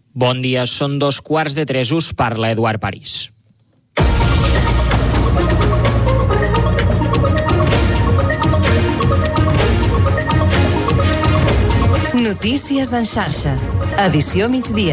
Bon dia, són 2:15. Us parla Eduard París. Notícies en xarxa. Edició migdia.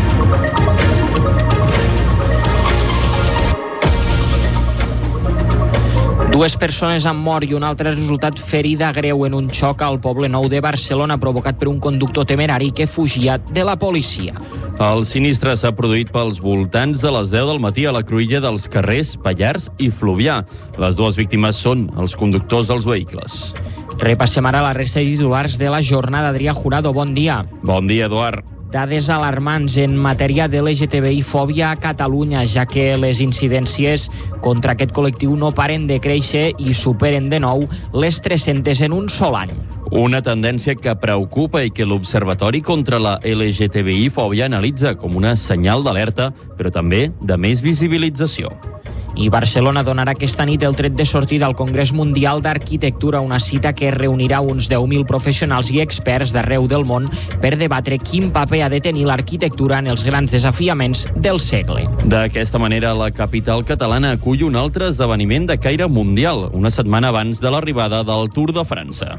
Dues persones han mort i un altre ha resultat ferida greu en un xoc al Poble Nou de Barcelona provocat per un conductor temerari que fugia de la policia. El sinistre s'ha produït pels voltants de les 10 del matí a la cruïlla dels carrers Pallars i Fluvià. Les dues víctimes són els conductors dels vehicles. Repassem ara la resta de titulars de la jornada. Adrià Jurado, bon dia. Bon dia, Eduard. Dades alarmants en matèria de LGTBI-fòbia a Catalunya, ja que les incidències contra aquest col·lectiu no paren de créixer i superen de nou les 300 en un sol any. Una tendència que preocupa i que l'Observatori contra la LGTBI-fòbia analitza com una senyal d'alerta, però també de més visibilització. I Barcelona donarà aquesta nit el tret de sortida al Congrés Mundial d'Arquitectura, una cita que reunirà uns 10.000 professionals i experts d'arreu del món per debatre quin paper ha de tenir l'arquitectura en els grans desafiaments del segle. D'aquesta manera, la capital catalana acull un altre esdeveniment de caire mundial, una setmana abans de l'arribada del Tour de França.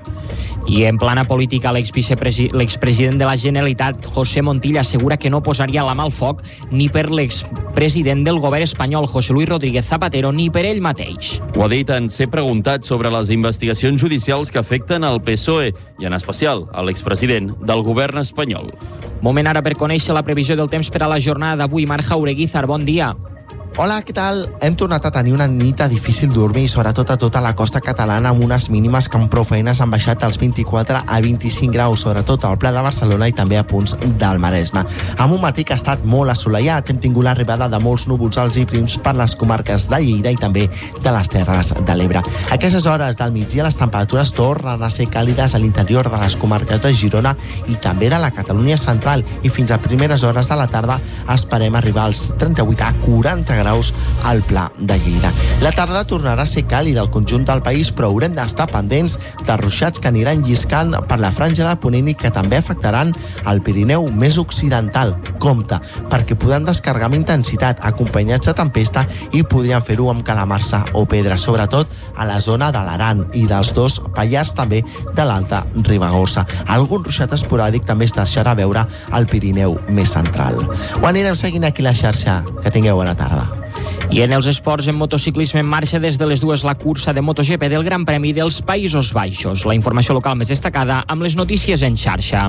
I en plana política, l'expresident de la Generalitat, José Montilla, assegura que no posaria la mà al foc ni per l'expresident del govern espanyol, José Luis Rodríguez Zapatero, ni per ell mateix. Ho ha dit en ser preguntat sobre les investigacions judicials que afecten el PSOE i en especial a l'expresident del govern espanyol. Moment ara per conèixer la previsió del temps per a la jornada d'avui. Marc Jaureguizar, bon dia. Hola, què tal? Hem tornat a tenir una nit de difícil dormir, sobretot a tota la costa catalana, amb unes mínimes que amb prou feines han baixat als 24 a 25 graus, sobretot al Pla de Barcelona i també a punts del Maresme. Amb un matí que ha estat molt assolellat, hem tingut l'arribada de molts núvols alts i prims per les comarques de Lleida i també de les Terres de l'Ebre. A aquestes hores del migdia les temperatures tornen a ser càlides a l'interior de les comarques de Girona i també de la Catalunya central, i fins a primeres hores de la tarda esperem arribar als 38 a 40 graus al Pla de Lleida. La tarda tornarà a ser càlida al conjunt del país, però haurem d'estar pendents de ruixats que aniran lliscant per la franja de Ponent i que també afectaran el Pirineu més occidental. Compte, perquè poden descarregar amb intensitat, acompanyats de tempesta, i podrien fer-ho amb calamarsa o pedra, sobretot a la zona de l'Aran i dels dos Pallars, també de l'Alta Ribagorça. Algun ruixat esporàdic també es deixarà veure al Pirineu més central. Ho anirem seguint aquí a la xarxa. Que tingueu bona tarda. I en els esports, en motociclisme, en marxa des de les 2 la cursa de MotoGP del Gran Premi dels Països Baixos. La informació local més destacada amb les notícies en xarxa.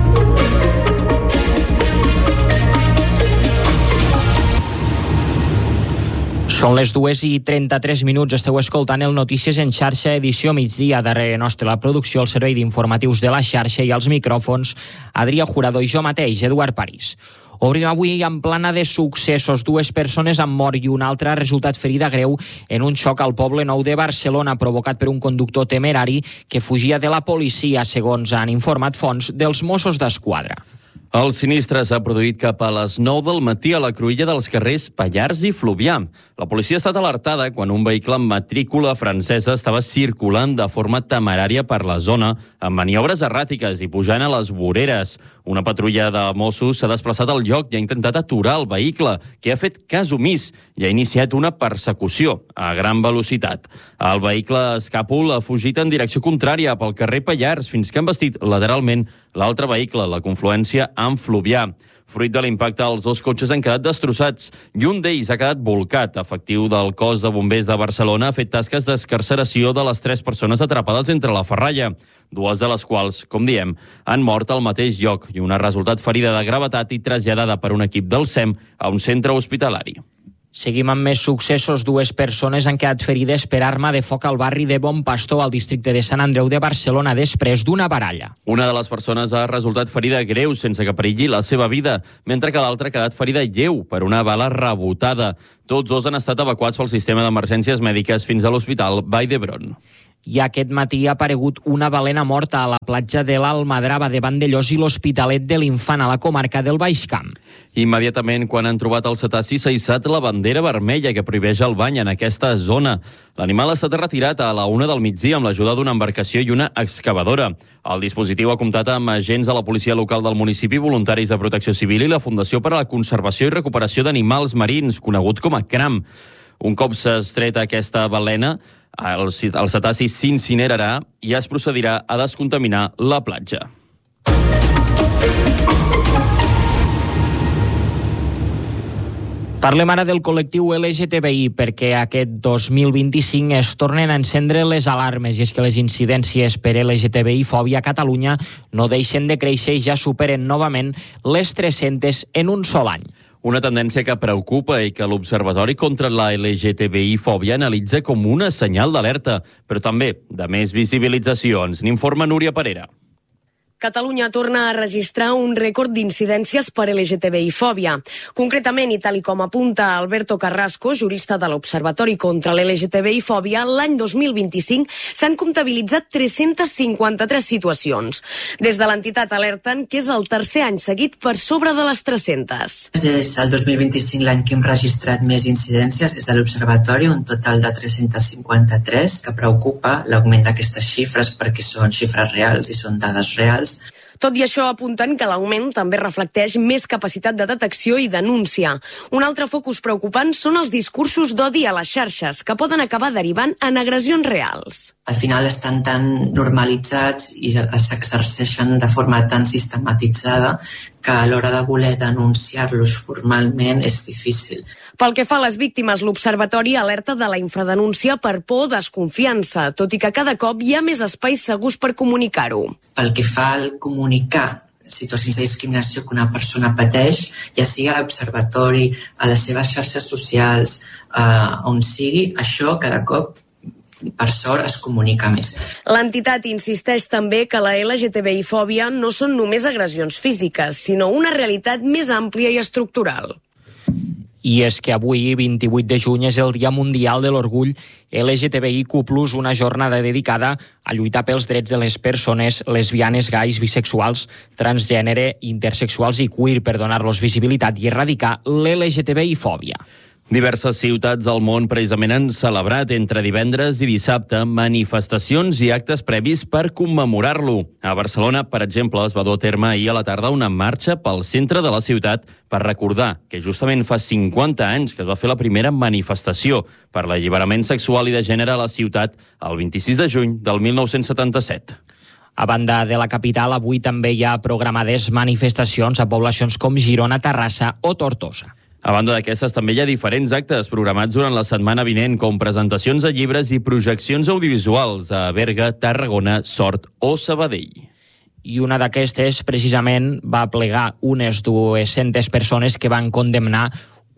Són les 2:33. Esteu escoltant el Notícies en xarxa, edició migdia. Darrere nostre la producció, el servei d'informatius de la xarxa, i als micròfons Adrià Jurado i jo mateix, Eduard París. Obrim avui en plana de successos. 2 persones han mort i una altra ha resultat ferida greu en un xoc al Poble Nou de Barcelona provocat per un conductor temerari que fugia de la policia, segons han informat fonts dels Mossos d'Esquadra. El sinistre s'ha produït cap a les 9 del matí a la cruïlla dels carrers Pallars i Fluvià. La policia ha estat alertada quan un vehicle amb matrícula francesa estava circulant de forma temerària per la zona, amb maniobres erràtiques i pujant a les voreres. Una patrulla de Mossos s'ha desplaçat al lloc i ha intentat aturar el vehicle, que ha fet cas omís i ha iniciat una persecució a gran velocitat. El vehicle escàpol ha fugit en direcció contrària pel carrer Pallars fins que ha embestit lateralment l'altre vehicle, la confluència amb Fluvià. Fruit de l'impacte, els 2 cotxes han quedat destrossats i un d'ells ha quedat bolcat. Efectiu del cos de bombers de Barcelona ha fet tasques d'excarceració de les 3 persones atrapades entre la ferralla, 2 de les quals, com diem, han mort al mateix lloc i una ha resultat ferida de gravetat i traslladada per un equip del SEM a un centre hospitalari. Seguim amb més successos. 2 persones han quedat ferides per arma de foc al barri de Bon Pastor, al districte de Sant Andreu de Barcelona, després d'una baralla. Una de les persones ha resultat ferida greu sense que perilli la seva vida, mentre que l'altra ha quedat ferida lleu per una bala rebotada. Tots 2 han estat evacuats pel sistema d'emergències mèdiques fins a l'Hospital Vall d'Hebron. i aquest matí ha aparegut una balena morta a la platja de l'Almadrava de Vandellós i l'Hospitalet de l'Infant a la comarca del Baix Camp. Immediatament, quan han trobat el cetaci, s'ha hissat la bandera vermella que prohibeix el bany en aquesta zona. L'animal ha estat retirat a la 1 del migdia amb l'ajuda d'una embarcació i una excavadora. El dispositiu ha comptat amb agents de la policia local del municipi, voluntaris de Protecció Civil i la Fundació per a la Conservació i Recuperació d'Animals Marins, conegut com a CRAM. Un cop s'ha extret aquesta balena, el cetaci s'incinerarà i es procedirà a descontaminar la platja. Parlem ara del col·lectiu LGTBI perquè aquest 2025 es tornen a encendre les alarmes i és que les incidències per LGTBI-fòbia a Catalunya no deixen de créixer i ja superen novament les 300 en un sol any. Una tendència que preocupa i que l'Observatori contra la LGTBI-fòbia analitza com una senyal d'alerta, però també de més visibilització. Ens n'informa Núria Parera. Catalunya torna a registrar un rècord d'incidències per LGTBI-fòbia. Concretament, i tal com apunta Alberto Carrasco, jurista de l'Observatori contra l'LGTBI-fòbia, l'any 2025 s'han comptabilitzat 353 situacions. Des de l'entitat alerten que és el tercer any seguit per sobre de les 300. És el 2025 l'any que hem registrat més incidències des de l'Observatori, un total de 353, que preocupa l'augment d'aquestes xifres perquè són xifres reals i són dades reals. Tot i això, apunten que l'augment també reflecteix més capacitat de detecció i denúncia. Un altre focus preocupant són els discursos d'odi a les xarxes, que poden acabar derivant en agressions reals. Al final estan tan normalitzats i s'exerceixen de forma tan sistematitzada que a l'hora de voler denunciar-los formalment és difícil. Pel que fa a les víctimes, l'Observatori alerta de la infradenúncia per por o desconfiança, tot i que cada cop hi ha més espais segurs per comunicar-ho. Pel que fa al comunicar situacions de discriminació que una persona pateix, ja sigui a l'Observatori, a les seves xarxes socials, on sigui, això cada cop per sort es comunica més. L'entitat insisteix també que la LGTBI-fòbia no són només agressions físiques, sinó una realitat més àmplia i estructural. I és que avui, 28 de juny, és el Dia Mundial de l'Orgull LGTBIQ+, una jornada dedicada a lluitar pels drets de les persones lesbianes, gais, bisexuals, transgènere, intersexuals i queer per donar-los visibilitat i erradicar l'LGTBI-fòbia. Diverses ciutats del món precisament han celebrat entre divendres i dissabte manifestacions i actes previs per commemorar-lo. A Barcelona, per exemple, es va dur a terme ahir a la tarda una marxa pel centre de la ciutat per recordar que justament fa 50 anys que es va fer la primera manifestació per l'alliberament sexual i de gènere a la ciutat el 26 de juny del 1977. A banda de la capital, avui també hi ha programades manifestacions a poblacions com Girona, Terrassa o Tortosa. A banda d'aquestes, també hi ha diferents actes programats durant la setmana vinent, com presentacions de llibres i projeccions audiovisuals a Berga, Tarragona, Sort o Sabadell. I una d'aquestes, precisament, va plegar unes 200 persones que van condemnar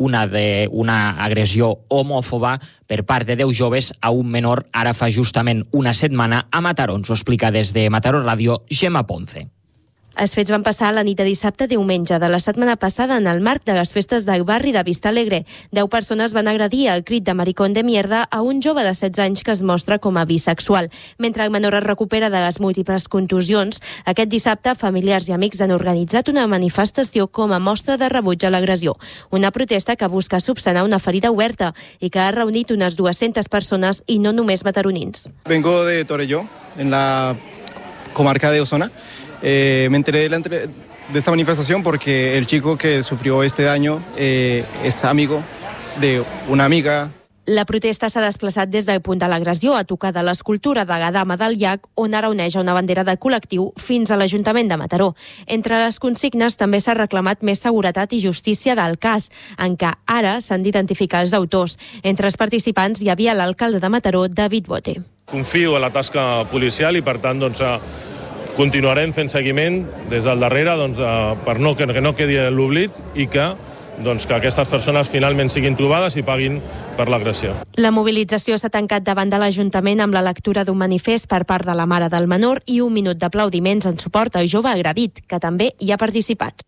una agressió homòfoba per part de 10 joves a un menor ara fa justament una setmana a Mataró. Ens ho explica des de Mataró Ràdio, Gemma Ponce. Els fets van passar la nit de dissabte a diumenge de la setmana passada en el marc de les festes del barri de Vista Alegre. 10 persones van agredir al crit de maricón de mierda a un jove de 16 anys que es mostra com a bisexual. Mentre el menor es recupera de les múltiples contusions, aquest dissabte familiars i amics han organitzat una manifestació com a mostra de rebuig a l'agressió. Una protesta que busca subsanar una ferida oberta i que ha reunit unes 200 persones i no només mataronins. Vengo de Torelló, en la comarca de Osona. Me enteré de esta manifestación porque el chico que sufrió este daño es amigo de una amiga. La protesta s'ha desplaçat des del punt de l'agressió a tocar de l'escultura de la Dama del Llac, on ara uneix una bandera del col·lectiu, fins a l'Ajuntament de Mataró. Entre les consignes també s'ha reclamat més seguretat i justícia del cas, en què ara s'han d'identificar els autors. Entre els participants hi havia l'alcalde de Mataró, David Bote. Confio en la tasca policial i, per tant, continuarem fent seguiment des del darrere per que no quedi l'oblit i que aquestes persones finalment siguin trobades i paguin per l'agressió. La mobilització s'ha tancat davant de l'Ajuntament amb la lectura d'un manifest per part de la mare del menor i un minut d'aplaudiments en suport al jove agredit, que també hi ha participat.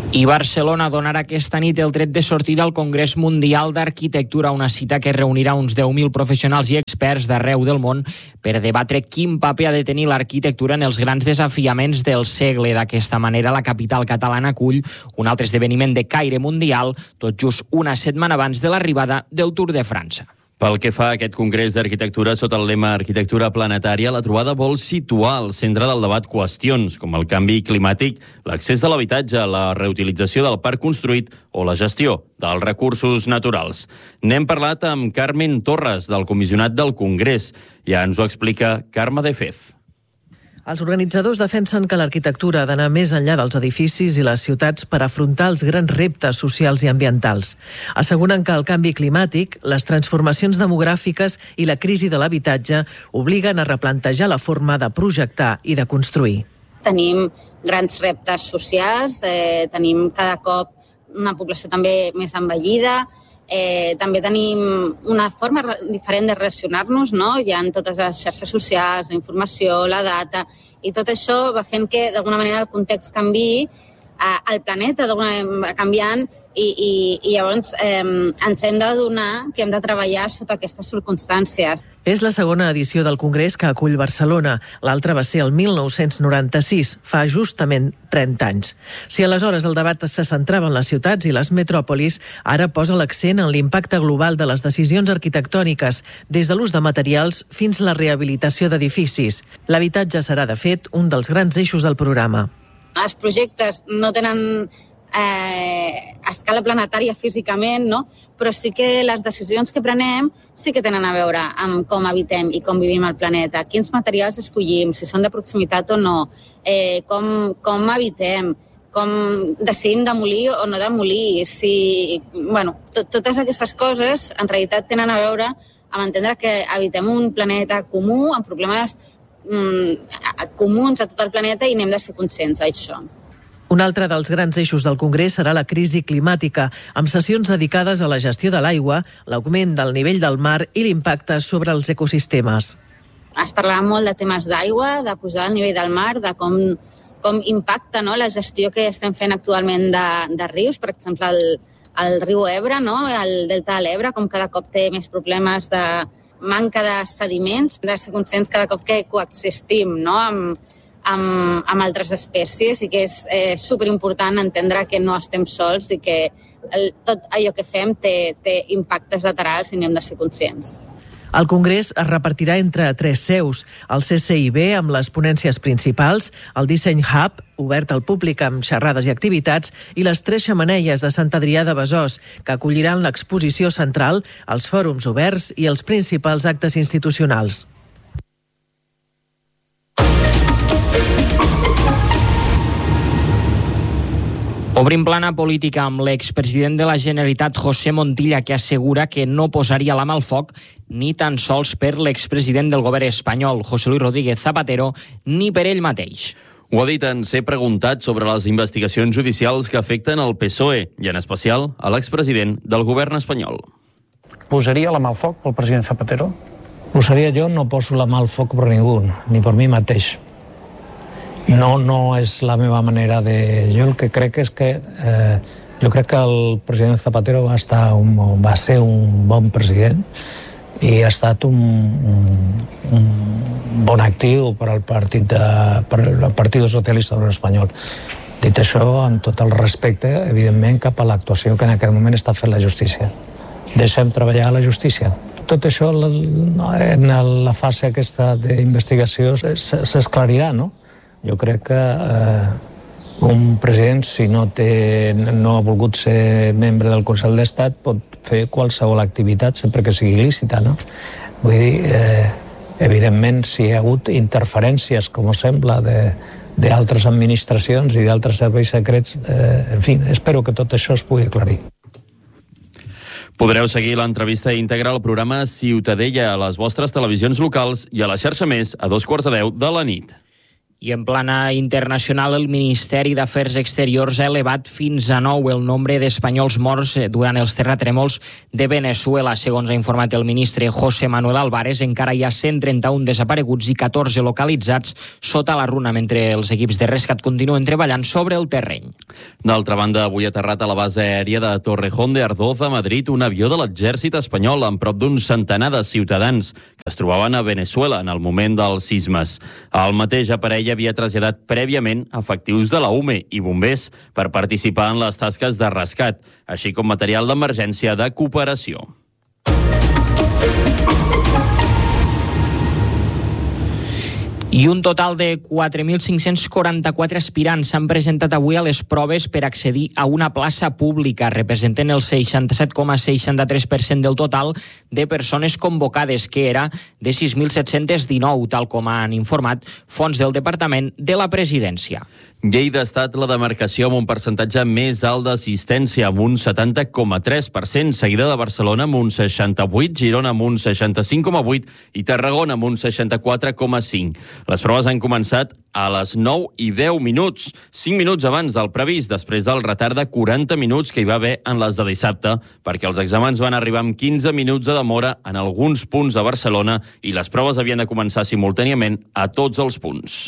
I Barcelona donarà aquesta nit el tret de sortida al Congrés Mundial d'Arquitectura, una cita que reunirà uns 10.000 professionals i experts d'arreu del món per debatre quin paper ha de tenir l'arquitectura en els grans desafiaments del segle. D'aquesta manera, la capital catalana acull un altre esdeveniment de caire mundial, tot just una setmana abans de l'arribada del Tour de França. Pel que fa a aquest Congrés d'Arquitectura, sota el lema Arquitectura Planetària, la trobada vol situar al centre del debat qüestions com el canvi climàtic, l'accés a l'habitatge, la reutilització del parc construït o la gestió dels recursos naturals. N'hem parlat amb Carmen Torres, del comissionat del Congrés. Ja ens ho explica Carme de Fez. Els organitzadors defensen que l'arquitectura ha d'anar més enllà dels edificis i les ciutats per afrontar els grans reptes socials i ambientals. Asseguren que el canvi climàtic, les transformacions demogràfiques i la crisi de l'habitatge obliguen a replantejar la forma de projectar i de construir. Tenim grans reptes socials, tenim cada cop una població també més envellida, també tenim una forma diferent de relacionar-nos, no? Hi ha totes les xarxes socials, la informació, la data, i tot això va fent que d'alguna manera el context canviï, el planeta d'alguna manera va canviant i llavors ens hem d'adonar que hem de treballar sota aquestes circumstàncies. És la segona edició del Congrés que acull Barcelona. L'altra va ser el 1996, fa justament 30 anys. Si aleshores el debat se centrava en les ciutats i les metròpolis, ara posa l'accent en l'impacte global de les decisions arquitectòniques, des de l'ús de materials fins a la rehabilitació d'edificis. L'habitatge serà, de fet, un dels grans eixos del programa. Els projectes no tenen a escala planetària físicament, no? Però sí que les decisions que prenem sí que tenen a veure amb com habitem i com vivim al planeta, quins materials escollim, si són de proximitat o no, com habitem, com decidim demolir o no demolir, totes aquestes coses en realitat tenen a veure amb entendre que habitem un planeta comú, amb problemes comuns a tot el planeta i n'hem de ser conscients d'això. Un altre dels grans eixos del Congrés serà la crisi climàtica, amb sessions dedicades a la gestió de l'aigua, l'augment del nivell del mar i l'impacte sobre els ecosistemes. Es parlava molt de temes d'aigua, de posar el nivell del mar, de com impacta la gestió que estem fent actualment de rius, per exemple el riu Ebre, el delta de l'Ebre, com cada cop té més problemes de manca de sediments, de ser conscients cada cop que coexistim amb altres espècies i que és superimportant entendre que no estem sols i que tot allò que fem té impactes laterals i n'hem de ser conscients. El Congrés es repartirà entre 3 seus, el CCIB amb les ponències principals, el Disseny Hub, obert al públic amb xerrades i activitats, i les 3 xemeneies de Sant Adrià de Besòs, que acolliran l'exposició central, els fòrums oberts i els principals actes institucionals. Obrim plana política amb l'expresident de la Generalitat, José Montilla, que assegura que no posaria la mà al foc ni tan sols per l'expresident del govern espanyol, José Luis Rodríguez Zapatero, ni per ell mateix. Ho ha dit en ser preguntat sobre les investigacions judicials que afecten el PSOE i, en especial, a l'expresident del govern espanyol. Posaria la mà al foc pel president Zapatero? Posaria jo, no poso la mà al foc per ningú, ni per mi mateix. No és la meva manera de... Jo el que crec és que... jo crec que el president Zapatero va ser un bon president i ha estat un bon actiu per al Partit Socialista Obrer Espanyol. Dit això, amb tot el respecte, evidentment, cap a l'actuació que en aquest moment està fent la justícia. Deixem treballar la justícia. Tot això, en la fase aquesta d'investigació, s'esclarirà, no? Jo crec que un president, si no ha volgut ser membre del Consell d'Estat, pot fer qualsevol activitat sempre que sigui lícita, no? Vull dir, evidentment, si hi ha hagut interferències, com sembla, d'altres administracions i d'altres serveis secrets, en fi, espero que tot això es pugui aclarir. Podreu seguir l'entrevista íntegra al programa Ciutadella a les vostres televisions locals i a la xarxa Més a 2:15 de la nit. I en plana internacional, el Ministeri d'Afers Exteriors ha elevat fins a 9 el nombre d'espanyols morts durant els terratrèmols de Venezuela. Segons ha informat el ministre José Manuel Álvarez, encara hi ha 131 desapareguts i 14 localitzats sota la runa, mentre els equips de rescat continuen treballant sobre el terreny. D'altra banda, avui ha aterrat a la base aèria de Torrejón de Ardoz, a Madrid, un avió de l'exèrcit espanyol amb prop d'un centenar de ciutadans que es trobaven a Venezuela en el moment dels sismes. El mateix aparell havia traslladat prèviament efectius de la UME i bombers per participar en les tasques de rescat, així com material d'emergència de cooperació. I un total de 4.544 aspirants s'han presentat avui a les proves per accedir a una plaça pública, representen el 67,63% del total de persones convocades, que era de 6.719, tal com han informat fonts del Departament de la Presidència. Lleida ha estat la demarcació amb un percentatge més alt d'assistència, amb un 70,3%, seguida de Barcelona amb un 68%, Girona amb un 65,8% i Tarragona amb un 64,5%. Les proves han començat a les 9 i 10 minuts, 5 minuts abans del previst, després del retard de 40 minuts que hi va haver en les de dissabte, perquè els exàmens van arribar amb 15 minuts de demora en alguns punts de Barcelona i les proves havien de començar simultàniament a tots els punts.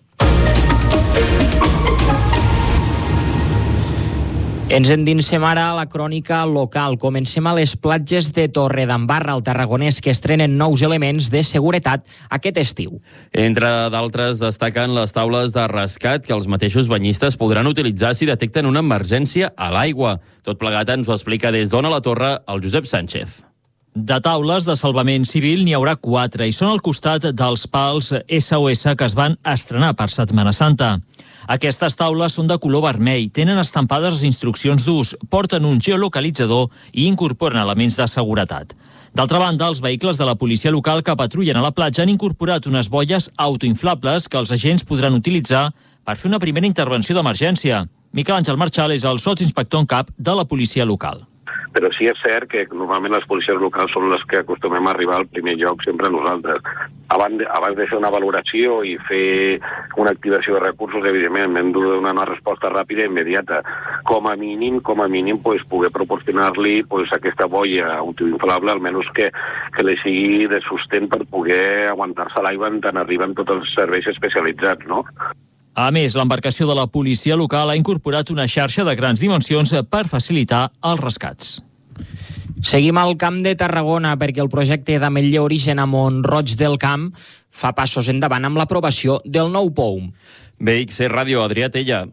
Ens endinsem ara a la crònica local. Comencem a les platges de Torredembarra, al Tarragonès, que estrenen nous elements de seguretat aquest estiu. Entre d'altres, destaquen les taules de rescat que els mateixos banyistes podran utilitzar si detecten una emergència a l'aigua. Tot plegat ens ho explica des d'Ona la Torre el Josep Sánchez. De taules de salvament civil n'hi haurà 4 i són al costat dels pals SOS que es van estrenar per Setmana Santa. Aquestes taules són de color vermell, tenen estampades les instruccions d'ús, porten un geolocalitzador i incorporen elements de seguretat. D'altra banda, els vehicles de la policia local que patrullen a la platja han incorporat unes boies autoinflables que els agents podran utilitzar per fer una primera intervenció d'emergència. Miquel Àngel Marchal és el sotsinspector en cap de la policia local. Però sí és cert que normalment les policies locals són les que acostumem a arribar al primer lloc sempre nosaltres. Abans de fer una valoració i fer una activació de recursos, evidentment, hem de donar una resposta ràpida i immediata. Com a mínim, poder proporcionar-li aquesta boia autoinflable, almenys que li sigui de sostén per poder aguantar-se a l'aigua en tant arriben tots els serveis especialitzats, no? A més, l'embarcació de la policia local ha incorporat una xarxa de grans dimensions per facilitar els rescats. Seguim al Camp de Tarragona perquè el projecte d'Ametller Origen a Mont-roig del Camp fa passos endavant amb l'aprovació del nou POUM. BXC Ràdio, Adrià Tella.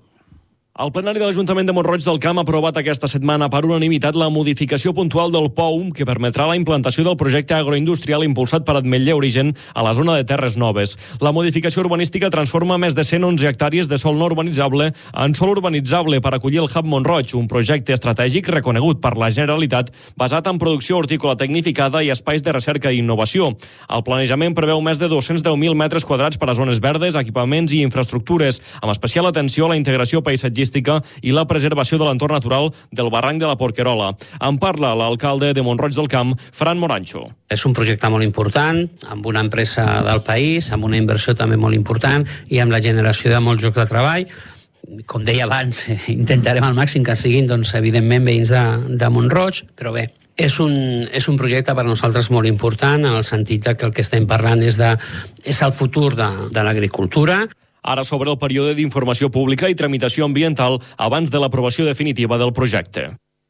El plenari de l'Ajuntament de Mont-roig del Camp ha aprovat aquesta setmana per unanimitat la modificació puntual del POUM que permetrà la implantació del projecte agroindustrial impulsat per Ametller Origen a la zona de Terres Noves. La modificació urbanística transforma més de 111 hectàrees de sòl no urbanitzable en sòl urbanitzable per acollir el Hub Mont-roig, un projecte estratègic reconegut per la Generalitat basat en producció hortícola tecnificada i espais de recerca i innovació. El planejament preveu més de 210.000 metres quadrats per a zones verdes, equipaments i infraestructures, amb especial atenció a la integració paisatgística i la preservació de l'entorn natural del barranc de la Porquerola. En parla l'alcalde de Mont-roig del Camp, Fran Morancho. És un projecte molt important, amb una empresa del país, amb una inversió també molt important i amb la generació de molts llocs de treball. Com deia abans, intentarem al màxim que siguin, evidentment, veïns de Mont-roig, però bé, és un projecte per a nosaltres molt important, en el sentit que el que estem parlant és el futur de l'agricultura. Ara s'obre el període d'informació pública i tramitació ambiental abans de l'aprovació definitiva del projecte.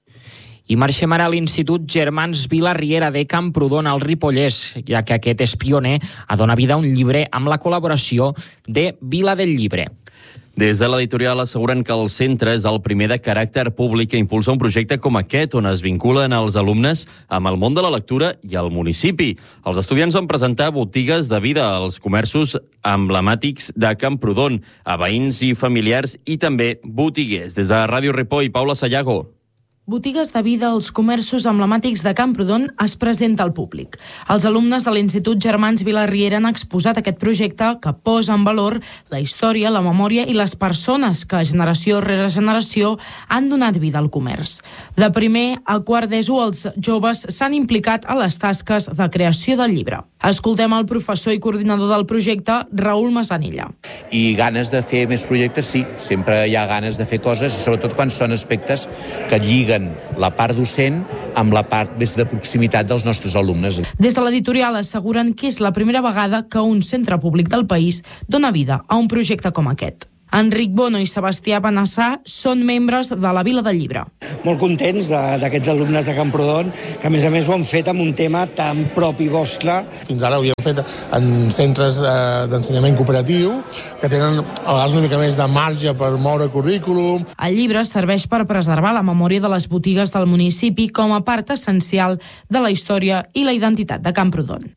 I marxem ara a l'Institut Germans Vila-riera de Camprodon, al Ripollès, ja que aquest és pioner a donar vida a un llibre amb la col·laboració de Vila del Llibre. Des de l'editorial asseguren que el centre és el primer de caràcter públic que impulsa un projecte com aquest, on es vinculen els alumnes amb el món de la lectura i el municipi. Els estudiants van presentar botigues de vida als comerços emblemàtics de Camprodon, a veïns i familiars i també botiguers. Des de Ràdio Ripoll, Paula Sallago. Botigues de vida als comerços emblemàtics de Camprodon es presenta al públic. Els alumnes de l'Institut Germans Vilarriera han exposat aquest projecte que posa en valor la història, la memòria i les persones que generació rere generació han donat vida al comerç. De primer a quart d'ESO, els joves s'han implicat a les tasques de creació del llibre. Escoltem el professor i coordinador del projecte, Raül Masanilla. I ganes de fer més projectes, sí, sempre hi ha ganes de fer coses, sobretot quan són aspectes que lliguen la part docent amb la part més de proximitat dels nostres alumnes. Des de l'editorial asseguren que és la primera vegada que un centre públic del país dona vida a un projecte com aquest. Enric Bono i Sebastià Benassar són membres de la Vila del Llibre. Molt contents d'aquests alumnes de Camprodon, que a més ho han fet amb un tema tan propi vostre. Fins ara ho havíem fet en centres d'ensenyament cooperatiu, que tenen a vegades una mica més de marge per moure currículum. El llibre serveix per preservar la memòria de les botigues del municipi com a part essencial de la història i la identitat de Camprodon.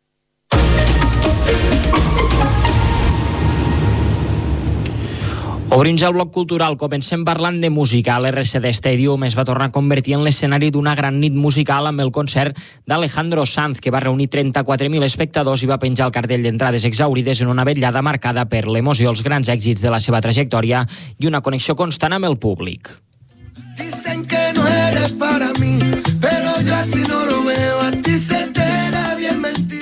Obrim ja el bloc cultural. Comencem parlant de música. L'RCD Stadium es va tornar a convertir en l'escenari d'una gran nit musical amb el concert d'Alejandro Sanz, que va reunir 34.000 espectadors i va penjar el cartell d'entrades exaurides en una vetllada marcada per l'emoció, els grans èxits de la seva trajectòria i una connexió constant amb el públic. Dicen que no eres para mí, pero yo así no lo veo. A ti se te da bien mentir.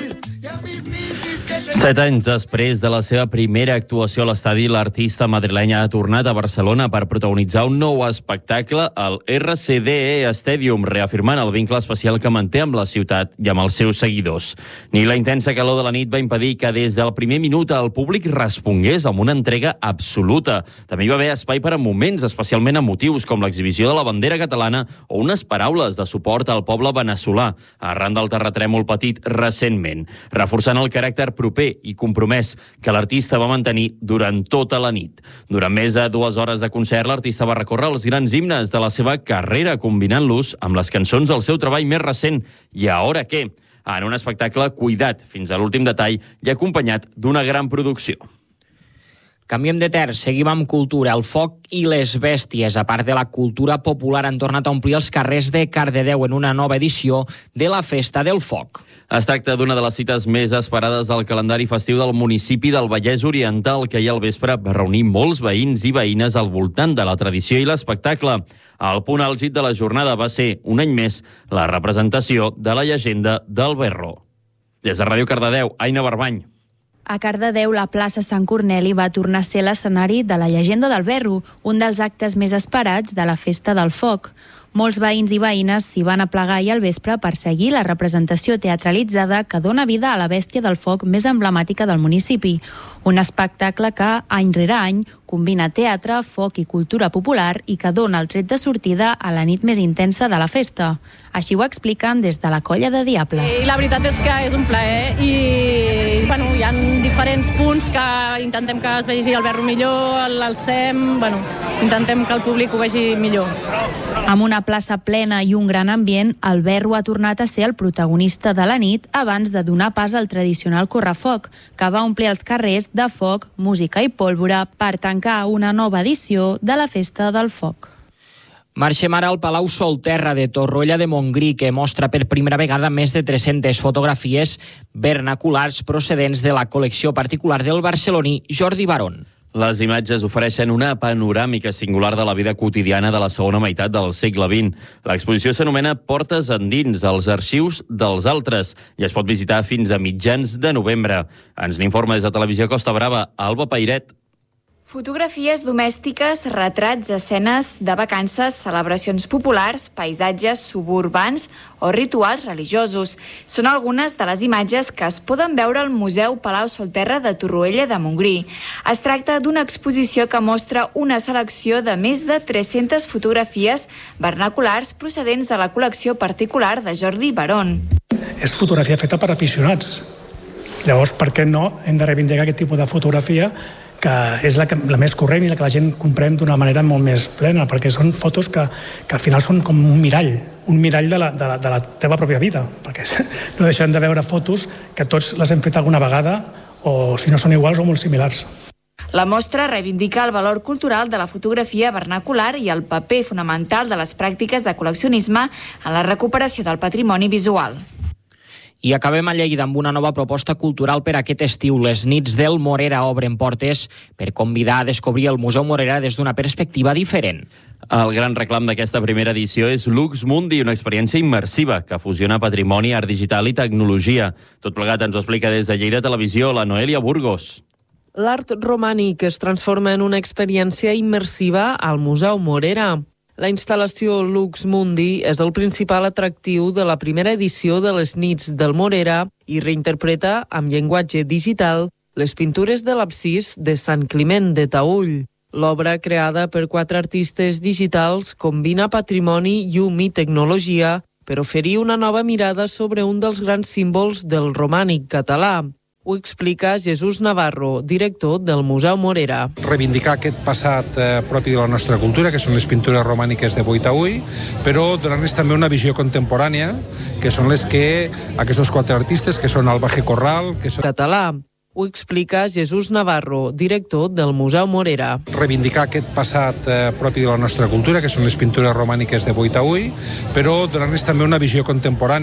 7 anys després de la seva primera actuació a l'estadi, l'artista madrilenya ha tornat a Barcelona per protagonitzar un nou espectacle al RCD Stadium, reafirmant el vincle especial que manté amb la ciutat i amb els seus seguidors. Ni la intensa calor de la nit va impedir que des del primer minut el públic respongués amb una entrega absoluta. També hi va haver espai per a moments especialment emotius, com l'exhibició de la bandera catalana o unes paraules de suport al poble veneçolà, arran del terratrèmol patit recentment, reforçant el caràcter proper i compromès que l'artista va mantenir durant tota la nit. Durant més de 2 hores de concert, l'artista va recórrer els grans himnes de la seva carrera, combinant-los amb les cançons del seu treball més recent, I Ahora Qué, en un espectacle cuidat fins a l'últim detall i acompanyat d'una gran producció. Canviem de terç, seguim amb cultura. El foc i les bèsties, a part de la cultura popular, han tornat a omplir els carrers de Cardedeu en una nova edició de la Festa del Foc. Es tracta d'una de les cites més esperades del calendari festiu del municipi del Vallès Oriental, que ahir al vespre va reunir molts veïns i veïnes al voltant de la tradició i l'espectacle. El punt àlgid de la jornada va ser, un any més, la representació de la llegenda del Berro. Des de Ràdio Cardedeu, Aina Barbany. A Cardedeu, la plaça Sant Corneli va tornar a ser l'escenari de la llegenda del Berro, un dels actes més esperats de la Festa del Foc. Molts veïns i veïnes s'hi van aplegar ahir al vespre per seguir la representació teatralitzada que dona vida a la bèstia del foc més emblemàtica del municipi. Un espectacle que, any rere any, combina teatre, foc i cultura popular i que dona el tret de sortida a la nit més intensa de la festa. Així ho expliquen des de la Colla de Diables. La veritat és que és un plaer i hi ha diferents punts que intentem que es vegi el Berro millor, l'alcem, intentem que el públic ho vegi millor. Amb una plaça plena i un gran ambient, el Berro ha tornat a ser el protagonista de la nit abans de donar pas al tradicional correfoc, que va omplir els carrers de foc, música i pólvora per tancar una nova edició de la Festa del Foc. Marxem ara al Palau Solterra de Torroella de Montgrí, que mostra per primera vegada més de 300 fotografies vernaculars procedents de la col·lecció particular del barceloní Jordi Barón. Les imatges ofereixen una panoràmica singular de la vida quotidiana de la segona meitat del segle XX. L'exposició s'anomena Portes endins, els arxius dels altres, i es pot visitar fins a mitjans de novembre. Ens n'informa des de Televisió Costa Brava, Alba Pairet. Fotografies domèstiques, retrats, escenes de vacances, celebracions populars, paisatges suburbans o rituals religiosos. Són algunes de les imatges que es poden veure al Museu Palau Solterra de Torroella de Montgrí. Es tracta d'una exposició que mostra una selecció de més de 300 fotografies vernaculars procedents de la col·lecció particular de Jordi Barón. És fotografia feta per aficionats. Llavors, per què no hem de reivindicar aquest tipus de fotografia que és la més corrent i la que la gent comprèn d'una manera molt més plena, perquè són fotos que al final són com un mirall de la teva pròpia vida, perquè no deixem de veure fotos que tots les hem fet alguna vegada o si no són iguals o molt similars. La mostra reivindica el valor cultural de la fotografia vernacular i el paper fonamental de les pràctiques de col·leccionisme en la recuperació del patrimoni visual. I acabem a Lleida amb una nova proposta cultural per aquest estiu. Les nits del Morera obren portes per convidar a descobrir el Museu Morera des d'una perspectiva diferent. El gran reclam d'aquesta primera edició és Lux Mundi, una experiència immersiva que fusiona patrimoni, art digital i tecnologia. Tot plegat ens ho explica des de Lleida Televisió la Noelia Burgos. L'art romànic es transforma en una experiència immersiva al Museu Morera. La instal·lació Lux Mundi és el principal atractiu de la primera edició de les nits del Morera i reinterpreta amb llenguatge digital les pintures de l'absis de Sant Climent de Taüll. L'obra, creada per 4 artistes digitals, combina patrimoni, llum i tecnologia per oferir una nova mirada sobre un dels grans símbols del romànic català. Ho explica Jesús Navarro, director del Museu Morera. Reivindicar aquest passat propi de la nostra cultura, que són les pintures romàniques de Boí Taüll, però donar-les també una visió contemporània, que són les que aquests 4 artistes, que són Alba G. Corral, que són català. Ho explica Jesús Navarro, director del Museu Morera. Reivindicar aquest passat propi de la nostra cultura, que són les pintures romàniques de Boí Taüll, però donar-les també una visió contemporània,